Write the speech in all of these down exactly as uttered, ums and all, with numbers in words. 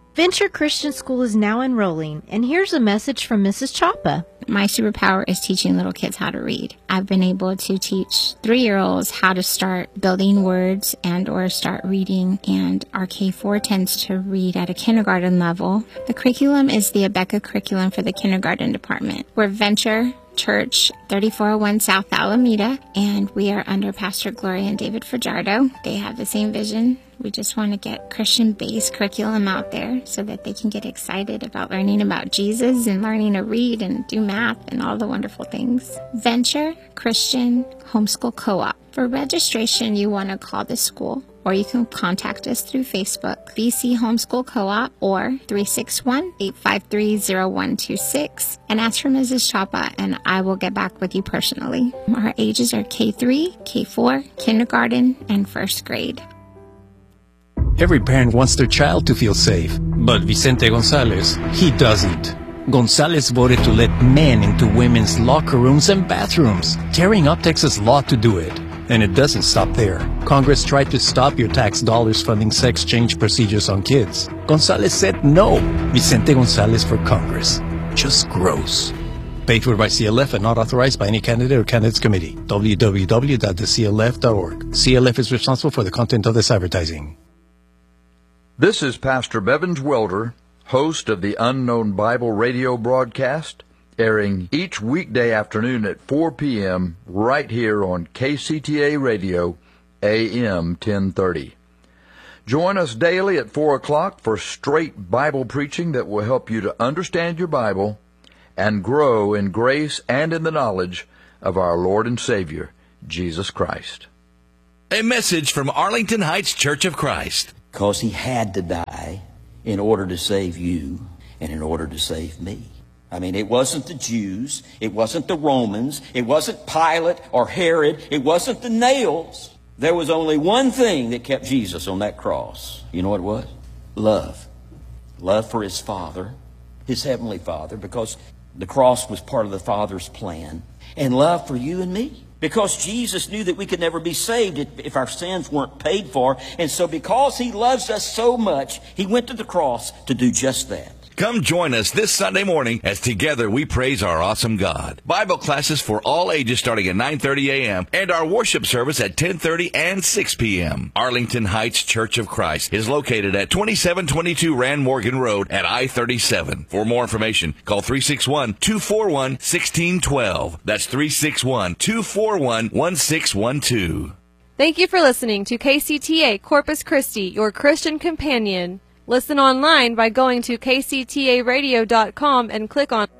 Venture Christian School is now enrolling, and here's a message from Missus Chapa. My superpower is teaching little kids how to read. I've been able to teach three-year-olds how to start building words and or start reading, and our K four tends to read at a kindergarten level. The curriculum is the Abeka curriculum for the kindergarten department. We're Venture Church, thirty-four oh one South Alameda, and we are under Pastor Gloria and David Fajardo. They have the same vision. We just want to get Christian-based curriculum out there so that they can get excited about learning about Jesus and learning to read and do math and all the wonderful things. Venture Christian Homeschool Co-op. For registration, you want to call the school, or you can contact us through Facebook, B C Homeschool Co-op, or three six one, eight five three, zero one two six, and ask for Missus Chapa, and I will get back with you personally. Our ages are K three, K four, kindergarten, and first grade. Every parent wants their child to feel safe, but Vicente Gonzalez, he doesn't. Gonzalez voted to let men into women's locker rooms and bathrooms, tearing up Texas law to do it. And it doesn't stop there. Congress tried to stop your tax dollars funding sex change procedures on kids. Gonzalez said no. Vicente Gonzalez for Congress. Just gross. Paid for by C L F and not authorized by any candidate or candidates committee. w w w dot the c l f dot org. C L F is responsible for the content of this advertising. This is Pastor Bevins Welder, host of the Unknown Bible radio broadcast, airing each weekday afternoon at four p.m. right here on K C T A Radio, A M ten thirty. Join us daily at four o'clock for straight Bible preaching that will help you to understand your Bible and grow in grace and in the knowledge of our Lord and Savior, Jesus Christ. A message from Arlington Heights Church of Christ. Because he had to die in order to save you and in order to save me. I mean, it wasn't the Jews, it wasn't the Romans, it wasn't Pilate or Herod, it wasn't the nails. There was only one thing that kept Jesus on that cross. You know what it was? Love. Love for his Father, his heavenly Father, because the cross was part of the Father's plan. And love for you and me. Because Jesus knew that we could never be saved if our sins weren't paid for. And so because he loves us so much, he went to the cross to do just that. Come join us this Sunday morning as together we praise our awesome God. Bible classes for all ages starting at nine thirty a.m. and our worship service at ten thirty and six p.m. Arlington Heights Church of Christ is located at twenty-seven twenty-two Rand Morgan Road at I thirty-seven. For more information, call three six one, two four one, one six one two. That's three six one, two four one, one six one two. Thank you for listening to K C T A Corpus Christi, your Christian companion. Listen online by going to k c t a radio dot com and click on.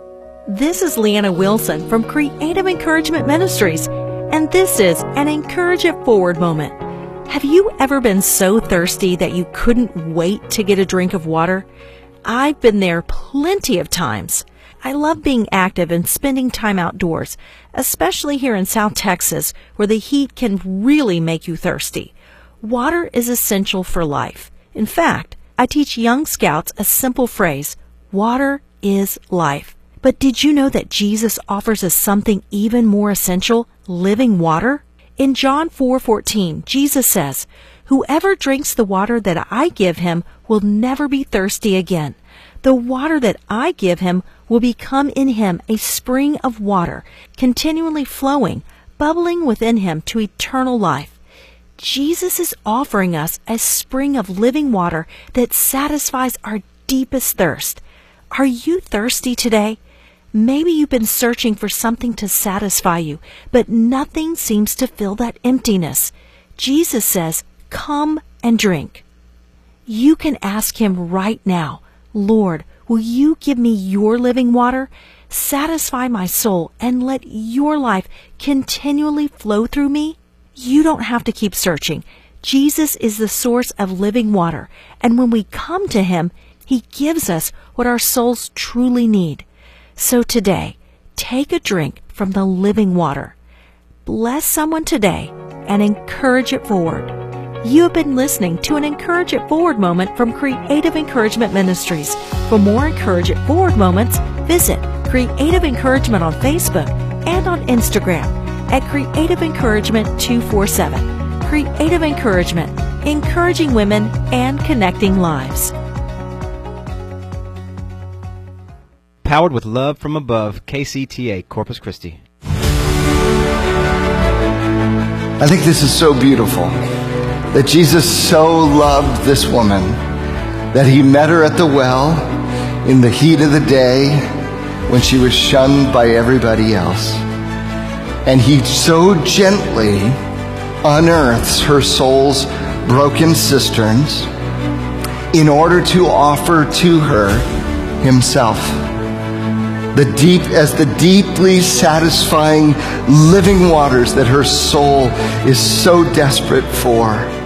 This is Leanna Wilson from Creative Encouragement Ministries, and this is an Encourage It Forward moment. Have you ever been so thirsty that you couldn't wait to get a drink of water? I've been there plenty of times. I love being active and spending time outdoors, especially here in South Texas, where the heat can really make you thirsty. Water is essential for life. In fact, I teach young scouts a simple phrase, water is life. But did you know that Jesus offers us something even more essential, living water? In John four fourteen, Jesus says, "Whoever drinks the water that I give him will never be thirsty again. The water that I give him will become in him a spring of water, continually flowing, bubbling within him to eternal life." Jesus is offering us a spring of living water that satisfies our deepest thirst. Are you thirsty today? Maybe you've been searching for something to satisfy you, but nothing seems to fill that emptiness. Jesus says, "Come and drink." You can ask him right now, "Lord, will you give me your living water? Satisfy my soul and let your life continually flow through me?" You don't have to keep searching. Jesus is the source of living water, and when we come to him, he gives us what our souls truly need. So today, take a drink from the living water. Bless someone today and encourage it forward. You have been listening to an Encourage It Forward moment from Creative Encouragement Ministries. For more Encourage It Forward moments, visit Creative Encouragement on Facebook and on Instagram at Creative Encouragement two four seven. Creative Encouragement, encouraging women and connecting lives. Empowered with love from above, K C T A, Corpus Christi. I think this is so beautiful, that Jesus so loved this woman, that he met her at the well in the heat of the day when she was shunned by everybody else. And he so gently unearths her soul's broken cisterns in order to offer to her himself. The deep, as the deeply satisfying living waters that her soul is so desperate for.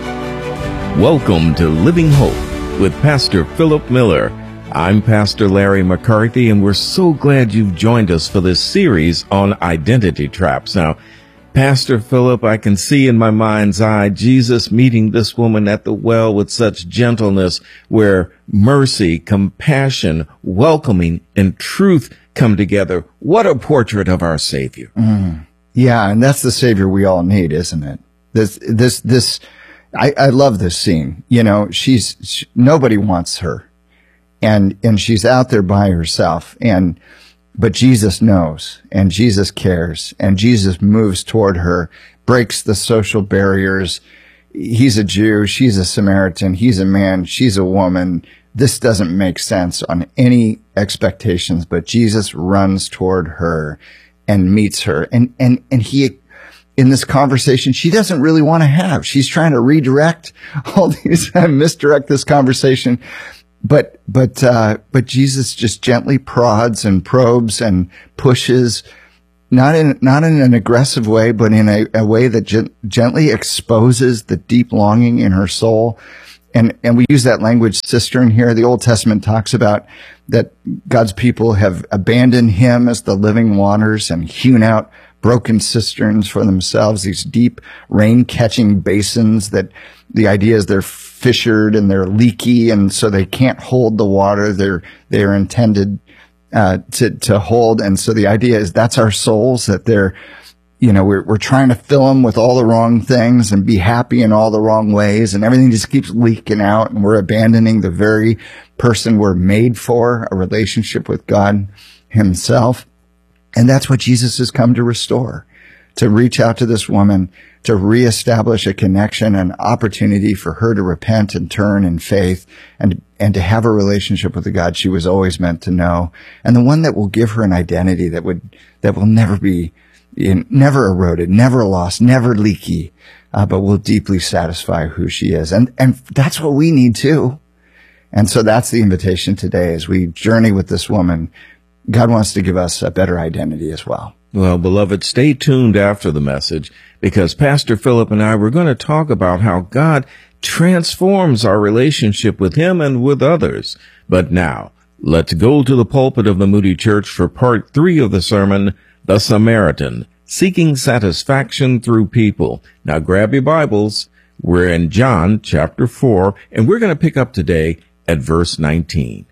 Welcome to Living Hope with Pastor Philip Miller. I'm Pastor Larry McCarthy, and we're so glad you've joined us for this series on identity traps. Now, Pastor Philip, I can see in my mind's eye Jesus meeting this woman at the well with such gentleness, where mercy, compassion, welcoming, and truth come together. What a portrait of our Savior. Mm. Yeah, and that's the Savior we all need, isn't it? This, this, this, I, I love this scene. You know, she's, she, nobody wants her. And, and she's out there by herself. And, but Jesus knows, and Jesus cares, and Jesus moves toward her, breaks the social barriers. He's a Jew, she's a Samaritan, he's a man, she's a woman. This doesn't make sense on any expectations, but Jesus runs toward her and meets her. And, and, and he, in this conversation, she doesn't really want to have. She's trying to redirect all these, misdirect this conversation. But, but, uh, but Jesus just gently prods and probes and pushes, not in, not in an aggressive way, but in a, a way that gen- gently exposes the deep longing in her soul. And, and we use that language cistern here. The Old Testament talks about that God's people have abandoned him as the living waters and hewn out broken cisterns for themselves, these deep rain-catching basins that the idea is they're fissured and they're leaky, and so they can't hold the water they're they're intended uh, to to hold. And so the idea is that's our souls, that they're, you know, we're we're trying to fill them with all the wrong things and be happy in all the wrong ways, and everything just keeps leaking out, and we're abandoning the very person we're made for, a relationship with God himself. And that's what Jesus has come to restore, to reach out to this woman, to reestablish a connection, an opportunity for her to repent and turn in faith, and and to have a relationship with the God she was always meant to know, and the one that will give her an identity that would that will never be, in, never eroded, never lost, never leaky, uh, but will deeply satisfy who she is. And and that's what we need too. And so that's the invitation today as we journey with this woman. God wants to give us a better identity as well. Well, beloved, stay tuned after the message, because Pastor Philip and I were going to talk about how God transforms our relationship with him and with others. But now, let's go to the pulpit of the Moody Church for part three of the sermon, The Samaritan, Seeking Satisfaction Through People. Now grab your Bibles. We're in John chapter four, and we're going to pick up today at verse nineteen.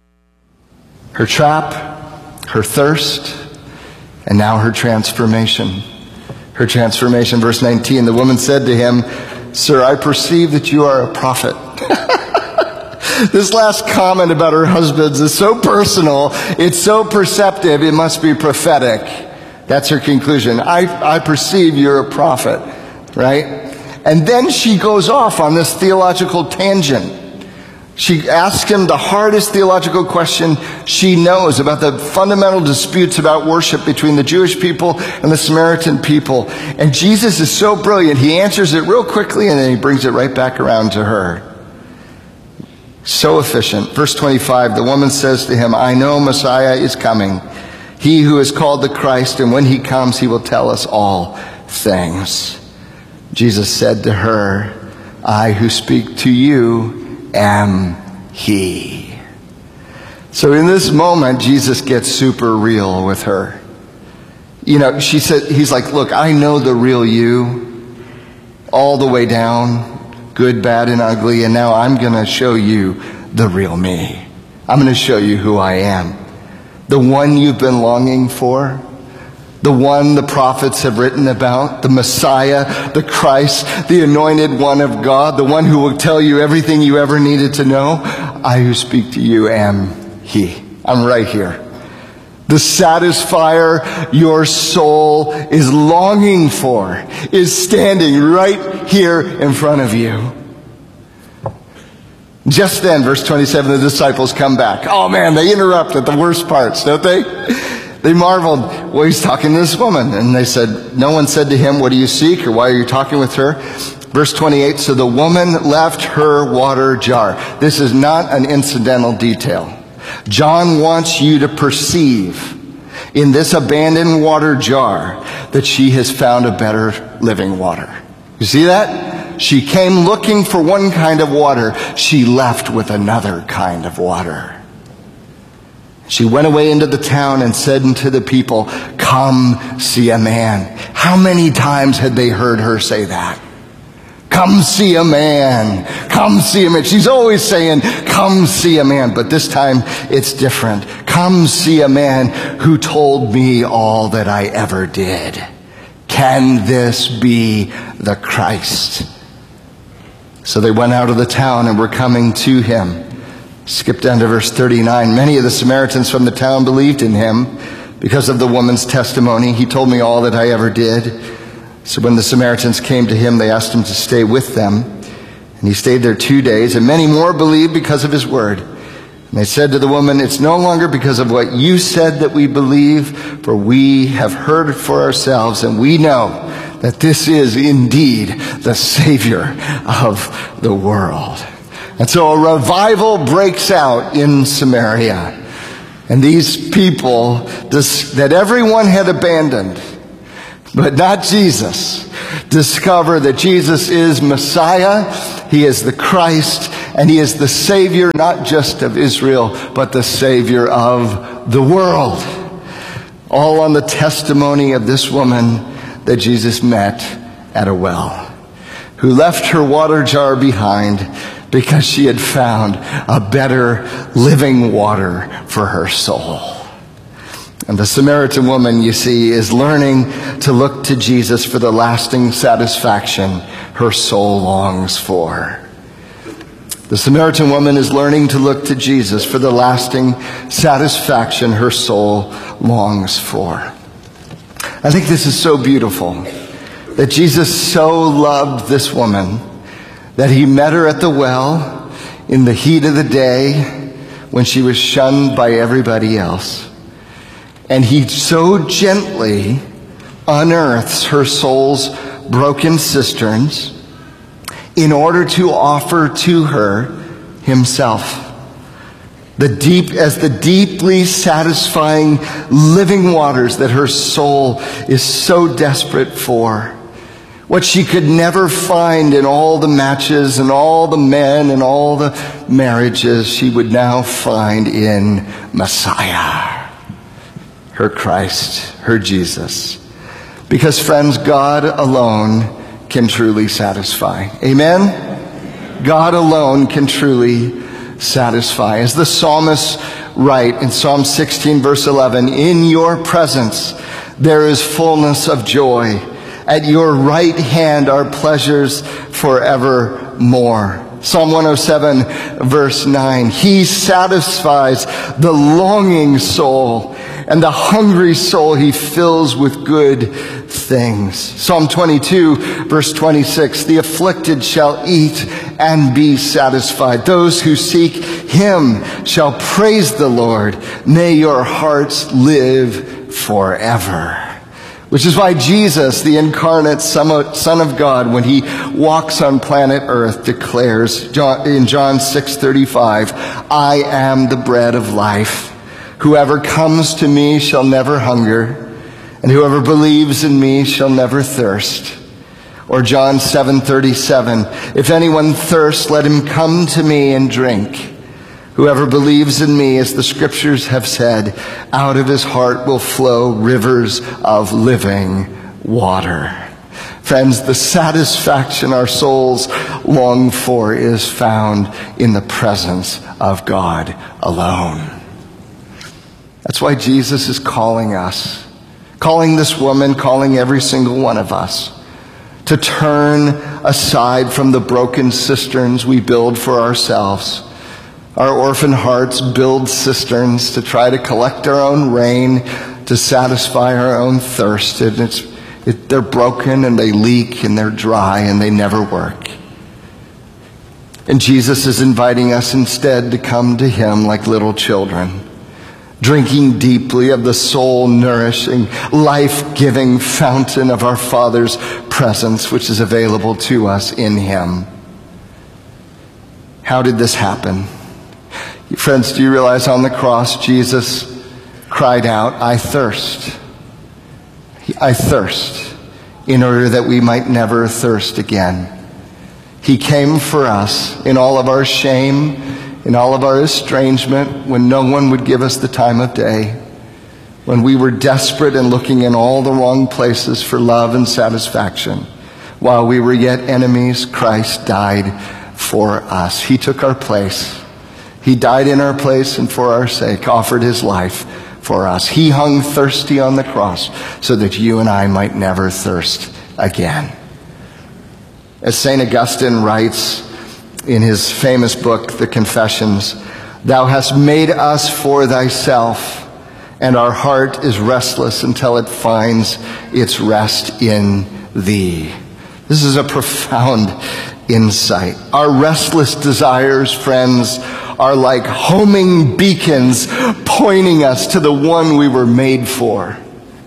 Her trap, her thirst, and now her transformation. Her transformation, verse nineteen, the woman said to him, "Sir, I perceive that you are a prophet." This last comment about her husband's is so personal, it's so perceptive, it must be prophetic. That's her conclusion. I, I perceive you're a prophet, right? And then she goes off on this theological tangent. She asks him the hardest theological question she knows about the fundamental disputes about worship between the Jewish people and the Samaritan people. And Jesus is so brilliant, he answers it real quickly and then he brings it right back around to her. So efficient. Verse twenty-five, the woman says to him, "I know Messiah is coming, he who is called the Christ, and when he comes, he will tell us all things." Jesus said to her, "I who speak to you am he." So in this moment, Jesus gets super real with her. You know, she said, he's like, "Look, I know the real you all the way down, good, bad, and ugly, and now I'm going to show you the real me. I'm going to show you who I am. The one you've been longing for, the one the prophets have written about, the Messiah, the Christ, the anointed one of God, the one who will tell you everything you ever needed to know. I who speak to you am he." I'm right here. The satisfier your soul is longing for is standing right here in front of you. Just then, verse twenty-seven, the disciples come back. Oh man, they interrupt at the worst parts, don't they? They marveled, well, he's talking to this woman. And they said, no one said to him, what do you seek, or why are you talking with her? Verse twenty-eight, so the woman left her water jar. This is not an incidental detail. John wants you to perceive in this abandoned water jar that she has found a better living water. You see that? She came looking for one kind of water. She left with another kind of water. She went away into the town and said unto the people, come see a man. How many times had they heard her say that? Come see a man. Come see a man. She's always saying, come see a man. But this time it's different. Come see a man who told me all that I ever did. Can this be the Christ? So they went out of the town and were coming to him. Skip down to verse thirty-nine. Many of the Samaritans from the town believed in him because of the woman's testimony. He told me all that I ever did. So when the Samaritans came to him, they asked him to stay with them. And he stayed there two days, and many more believed because of his word. And they said to the woman, it's no longer because of what you said that we believe, for we have heard it for ourselves, and we know that this is indeed the Savior of the world. And so a revival breaks out in Samaria. And these people this, that everyone had abandoned, but not Jesus, discover that Jesus is Messiah, he is the Christ, and he is the Savior not just of Israel, but the Savior of the world. All on the testimony of this woman that Jesus met at a well, who left her water jar behind because she had found a better living water for her soul. And the Samaritan woman, you see, is learning to look to Jesus for the lasting satisfaction her soul longs for. The Samaritan woman is learning to look to Jesus for the lasting satisfaction her soul longs for. I think this is so beautiful that Jesus so loved this woman that he met her at the well in the heat of the day when she was shunned by everybody else. And he so gently unearths her soul's broken cisterns in order to offer to her himself. The deep, as the deeply satisfying living waters that her soul is so desperate for. What she could never find in all the matches and all the men and all the marriages, she would now find in Messiah. Her Christ, her Jesus. Because friends, God alone can truly satisfy. Amen? God alone can truly satisfy. As the psalmist writes in Psalm sixteen verse eleven, in your presence there is fullness of joy. At your right hand are pleasures forevermore. Psalm one oh seven verse nine, he satisfies the longing soul, and the hungry soul he fills with good things. Psalm twenty-two verse twenty-six, the afflicted shall eat and be satisfied. Those who seek him shall praise the Lord. May your hearts live forever. Which is why Jesus, the incarnate Son of God, when he walks on planet Earth, declares in John six thirty-five, I am the bread of life. Whoever comes to me shall never hunger, and whoever believes in me shall never thirst. Or John seven thirty-seven, if anyone thirsts, let him come to me and drink. Whoever believes in me, as the scriptures have said, out of his heart will flow rivers of living water. Friends, the satisfaction our souls long for is found in the presence of God alone. That's why Jesus is calling us, calling this woman, calling every single one of us to turn aside from the broken cisterns we build for ourselves, Our orphan hearts build cisterns to try to collect our own rain, to satisfy our own thirst. And it's, it, they're broken and they leak and they're dry and they never work. And Jesus is inviting us instead to come to him like little children, drinking deeply of the soul-nourishing, life-giving fountain of our Father's presence, which is available to us in him. How did this happen? Friends, do you realize on the cross, Jesus cried out, I thirst. I thirst, in order that we might never thirst again. He came for us in all of our shame, in all of our estrangement, when no one would give us the time of day, when we were desperate and looking in all the wrong places for love and satisfaction. While we were yet enemies, Christ died for us. He took our place. He died in our place and for our sake offered his life for us. He hung thirsty on the cross so that you and I might never thirst again. As Saint Augustine writes in his famous book, The Confessions, thou hast made us for thyself, and our heart is restless until it finds its rest in thee. This is a profound insight. Our restless desires, friends, are like homing beacons pointing us to the one we were made for.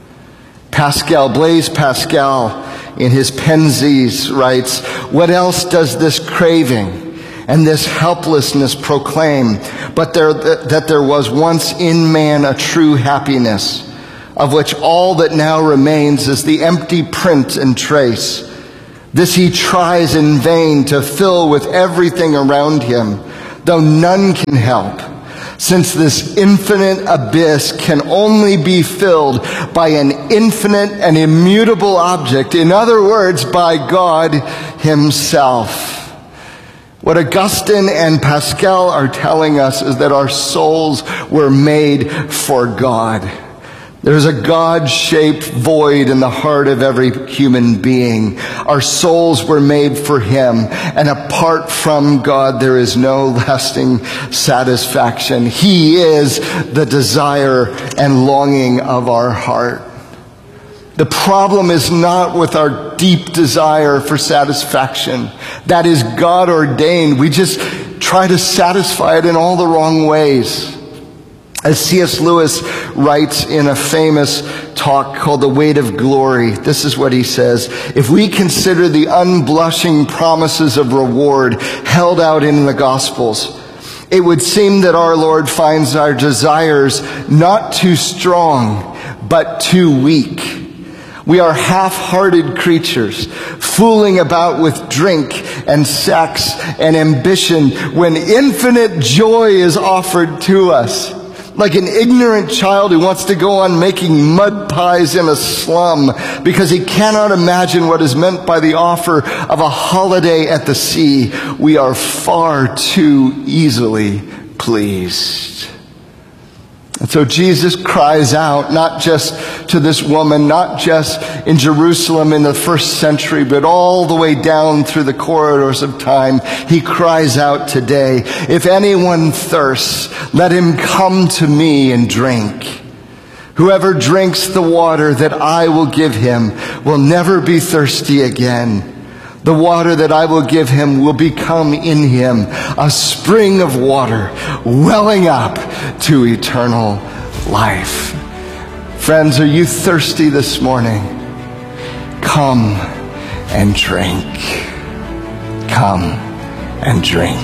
Pascal, Blaise Pascal, in his Pensies writes, what else does this craving and this helplessness proclaim but there, that there was once in man a true happiness, of which all that now remains is the empty print and trace. This he tries in vain to fill with everything around him, though none can help, since this infinite abyss can only be filled by an infinite and immutable object, in other words, by God himself. What Augustine and Pascal are telling us is that our souls were made for God. There's a God-shaped void in the heart of every human being. Our souls were made for him, and apart from God, there is no lasting satisfaction. He is the desire and longing of our heart. The problem is not with our deep desire for satisfaction. That is God ordained. We just try to satisfy it in all the wrong ways. As C S Lewis writes in a famous talk called The Weight of Glory, this is what he says: if we consider the unblushing promises of reward held out in the Gospels, it would seem that our Lord finds our desires not too strong, but too weak. We are half-hearted creatures, fooling about with drink and sex and ambition when infinite joy is offered to us. Like an ignorant child who wants to go on making mud pies in a slum because he cannot imagine what is meant by the offer of a holiday at the sea. We are far too easily pleased. And so Jesus cries out, not just to this woman, not just in Jerusalem in the first century, but all the way down through the corridors of time. He cries out today, if anyone thirsts, let him come to me and drink. Whoever drinks the water that I will give him will never be thirsty again. The water that I will give him will become in him a spring of water welling up to eternal life. Friends, are you thirsty this morning? Come and drink. Come and drink.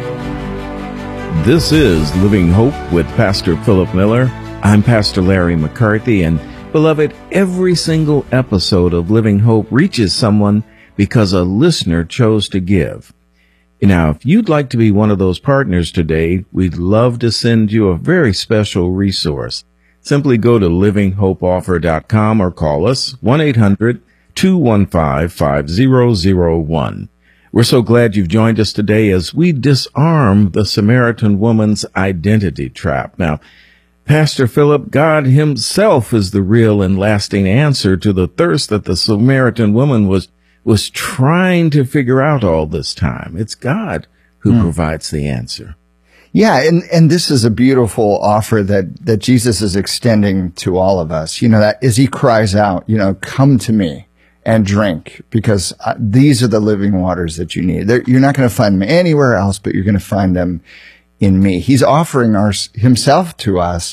This is Living Hope with Pastor Philip Miller. I'm Pastor Larry McCarthy, and beloved, every single episode of Living Hope reaches someone because a listener chose to give. Now, if you'd like to be one of those partners today, we'd love to send you a very special resource. Simply go to living hope offer dot com or call us one eight hundred two one five five zero zero one. We're so glad you've joined us today as we disarm the Samaritan woman's identity trap. Now, Pastor Philip, God himself is the real and lasting answer to the thirst that the Samaritan woman was was trying to figure out all this time. It's God who mm. provides the answer. Yeah, and, and this is a beautiful offer that, that Jesus is extending to all of us. You know, that as he cries out, you know, come to me and drink, because uh, these are the living waters that you need. They're, you're not going to find them anywhere else, but you're going to find them in me. He's offering our, himself to us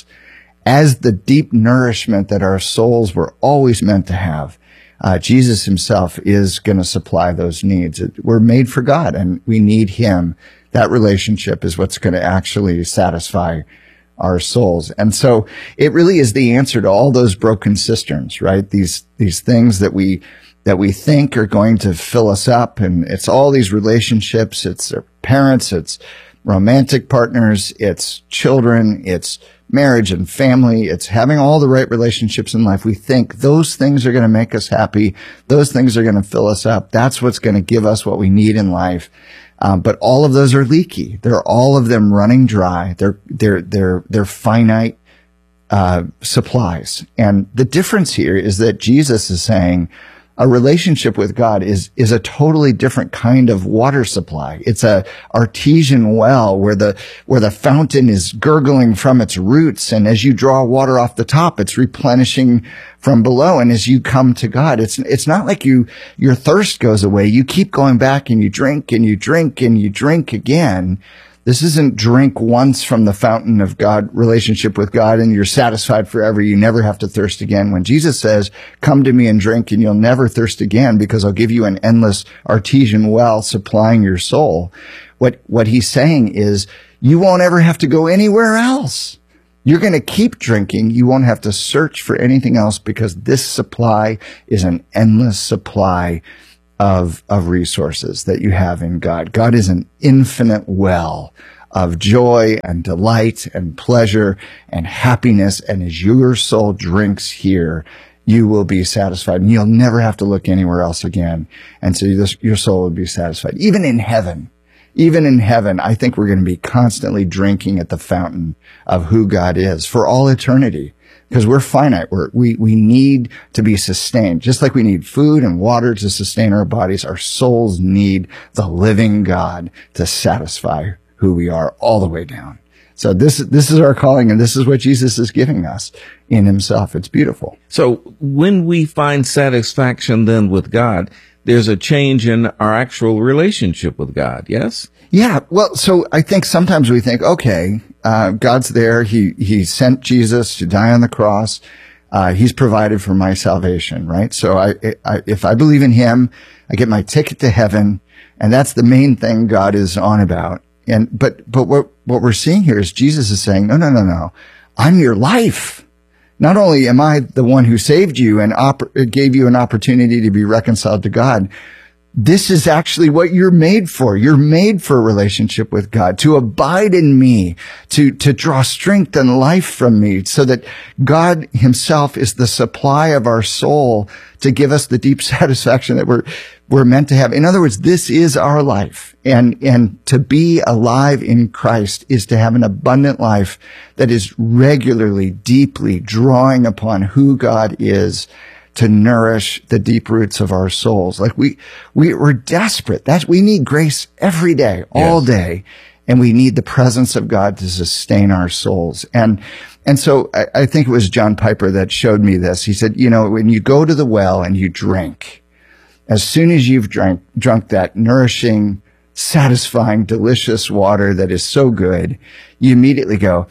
as the deep nourishment that our souls were always meant to have. Uh, Jesus himself is going to supply those needs. We're made for God, and we need him. That relationship is what's going to actually satisfy our souls. And so it really is the answer to all those broken cisterns, right? These, these things that we, that we think are going to fill us up. And it's all these relationships. It's our parents. It's romantic partners. It's children. It's marriage and family. It's having all the right relationships in life. We think those things are going to make us happy. Those things are going to fill us up. That's what's going to give us what we need in life. Um, but all of those are leaky. They're all of them running dry. They're, they're, they're, they're finite, uh, supplies. And the difference here is that Jesus is saying a relationship with God is, is a totally different kind of water supply. It's a artesian well where the, where the fountain is gurgling from its roots. And as you draw water off the top, it's replenishing from below. And as you come to God, it's, it's not like you, your thirst goes away. You keep going back and you drink and you drink and you drink again. This isn't drink once from the fountain of God, relationship with God, and you're satisfied forever. You never have to thirst again. When Jesus says, come to me and drink and you'll never thirst again because I'll give you an endless artesian well supplying your soul. What, what he's saying is you won't ever have to go anywhere else. You're going to keep drinking. You won't have to search for anything else because this supply is an endless supply of, of resources that you have in God. God is an infinite well of joy and delight and pleasure and happiness. And as your soul drinks here, you will be satisfied and you'll never have to look anywhere else again. And so this, your soul will be satisfied. Even in heaven, even in heaven, I think we're going to be constantly drinking at the fountain of who God is for all eternity. Because we're finite. We're, we, we need to be sustained. Just like we need food and water to sustain our bodies, our souls need the living God to satisfy who we are all the way down. So this, this is our calling, and this is what Jesus is giving us in himself. It's beautiful. So when we find satisfaction then with God, there's a change in our actual relationship with God, yes? Yeah. Well, so I think sometimes we think, okay, uh, God's there. He, he sent Jesus to die on the cross. Uh, he's provided for my salvation, right? So I, I, if I believe in him, I get my ticket to heaven, and that's the main thing God is on about. And, but, but what, what we're seeing here is Jesus is saying, no, no, no, no. I'm your life. Not only am I the one who saved you and op- gave you an opportunity to be reconciled to God, this is actually what you're made for. You're made for a relationship with God, to abide in me, to, to draw strength and life from me, so that God himself is the supply of our soul to give us the deep satisfaction that we're, we're meant to have. In other words, this is our life. And, and to be alive in Christ is to have an abundant life that is regularly, deeply drawing upon who God is, to nourish the deep roots of our souls. Like we, we, we're desperate. That's, we need grace every day, all yes. day. And we need the presence of God to sustain our souls. And, and so I, I think it was John Piper that showed me this. He said, you know, when you go to the well and you drink, as soon as you've drank, drunk that nourishing, satisfying, delicious water that is so good, you immediately go,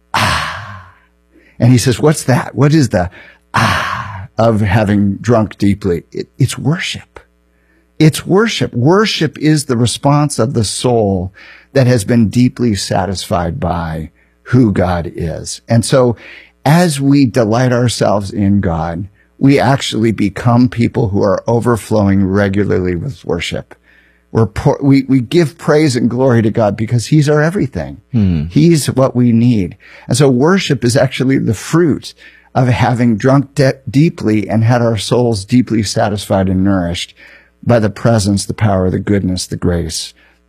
ah. And he says, what's that? What is the ah of having drunk deeply? It, it's worship. It's worship. Worship is the response of the soul that has been deeply satisfied by who God is. And so as we delight ourselves in God, we actually become people who are overflowing regularly with worship. We're por- we, we give praise and glory to God because he's our everything. Hmm. He's what we need. And so worship is actually the fruit of having drunk de- deeply and had our souls deeply satisfied and nourished by the presence, the power, the goodness, the grace,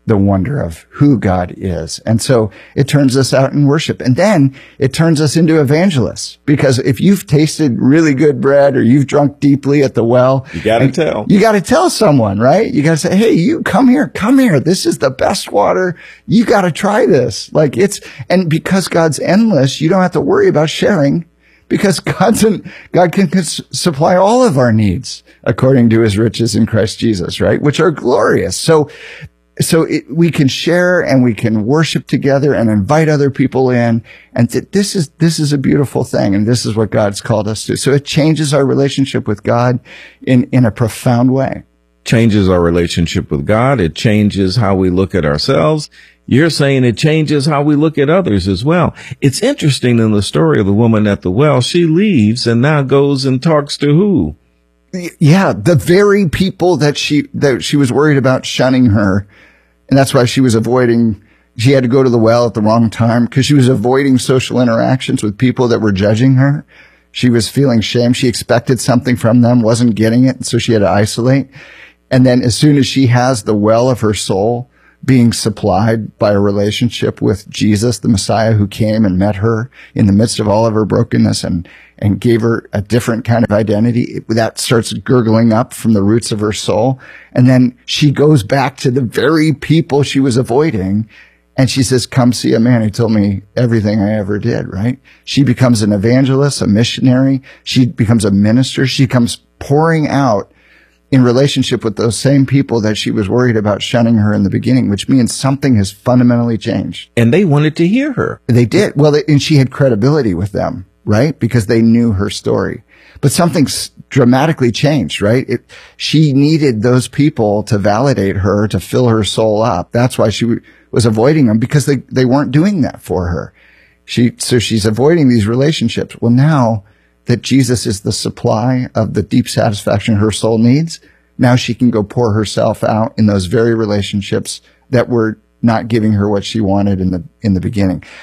the wonder of who God is. And so it turns us out in worship. And then it turns us into evangelists, because if you've tasted really good bread or you've drunk deeply at the well, you got to tell. You got to tell someone, right? You got to say, hey, you come here, come here. This is the best water. You got to try this. Like it's, and because God's endless, you don't have to worry about sharing, because God's in, God can supply all of our needs according to his riches in Christ Jesus, right? Which are glorious. So So it, we can share and we can worship together and invite other people in. And th- this is, this is a beautiful thing. And this is what God's called us to. So it changes our relationship with God in, in a profound way. Changes our relationship with God. It changes how we look at ourselves. You're saying it changes how we look at others as well. It's interesting in the story of the woman at the well, she leaves and now goes and talks to who? Yeah, the very people that she, that she was worried about shunning her. And that's why she was avoiding, she had to go to the well at the wrong time, because she was avoiding social interactions with people that were judging her. She was feeling shame. She expected something from them, wasn't getting it, so she had to isolate. And then as soon as she has the well of her soul being supplied by a relationship with Jesus, the Messiah who came and met her in the midst of all of her brokenness and, and gave her a different kind of identity, that starts gurgling up from the roots of her soul. And then she goes back to the very people she was avoiding, and she says, come see a man who told me everything I ever did, right? She becomes an evangelist, a missionary. She becomes a minister. She comes pouring out in relationship with those same people that she was worried about shunning her in the beginning, which means something has fundamentally changed. And they wanted to hear her. They did. Well, they, and she had credibility with them, right? Because they knew her story. But something's dramatically changed, right? It, she needed those people to validate her, to fill her soul up. That's why she w- was avoiding them, because they, they weren't doing that for her. She, so she's avoiding these relationships. Well, now that Jesus is the supply of the deep satisfaction her soul needs, now she can go pour herself out in those very relationships that were not giving her what she wanted in the, in the beginning.